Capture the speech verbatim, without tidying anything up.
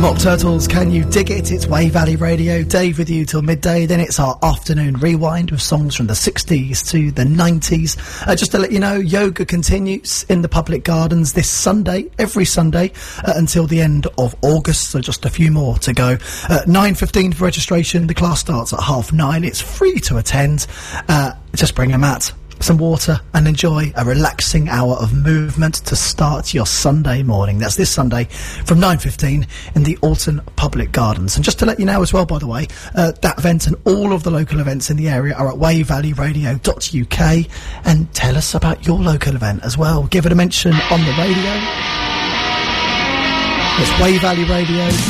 Mock Turtles, Can You Dig It? It's Way Valley Radio. Dave with you till midday. Then it's our afternoon rewind with songs from the sixties to the nineties. Uh, just to let you know, yoga continues in the public gardens this Sunday, every Sunday, uh, until the end of August. So just a few more to go. Uh, nine fifteen for registration. The class starts at half nine. It's free to attend. Uh, just bring a mat, some water, and enjoy a relaxing hour of movement to start your Sunday morning. That's this Sunday from nine fifteen in the Alton Public Gardens. And just to let you know as well, by the way, uh, that event and all of the local events in the area are at way valley radio dot U K. And tell us about your local event as well. Give it a mention on the radio. It's way valley radio